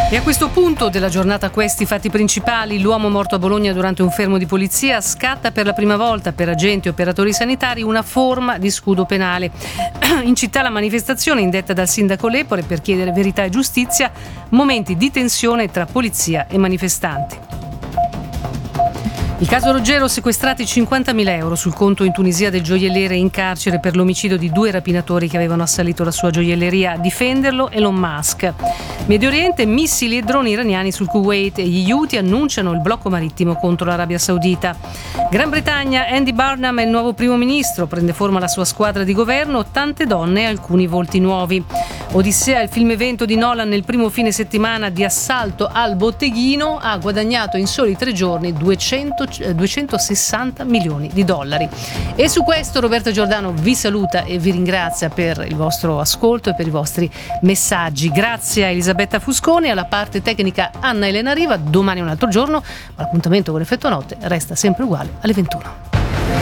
E a questo punto della giornata, questi fatti principali: l'uomo morto a Bologna durante un fermo di polizia, scatta per la prima volta per agenti e operatori sanitari una forma di scudo penale. In città la manifestazione indetta dal sindaco Lepore per chiedere verità e giustizia, momenti di tensione tra polizia e manifestanti. Il caso Ruggero: sequestrati 50.000 euro sul conto in Tunisia del gioielliere in carcere per l'omicidio di 2 rapinatori che avevano assalito la sua gioielleria. A difenderlo Elon Musk. Medio Oriente: missili e droni iraniani sul Kuwait e gli Houthi annunciano il blocco marittimo contro l'Arabia Saudita. Gran Bretagna: Andy Burnham è il nuovo primo ministro, prende forma la sua squadra di governo, tante donne e alcuni volti nuovi. Odissea, il film evento di Nolan, nel primo fine settimana di assalto al botteghino, ha guadagnato in soli 3 giorni 260 milioni di dollari. E su questo Roberta Giordano vi saluta e vi ringrazia per il vostro ascolto e per i vostri messaggi. Grazie a Elisabetta Fusconi, alla parte tecnica Anna Elena Riva. Domani è un altro giorno, ma l'appuntamento con Effetto Notte resta sempre uguale alle 21.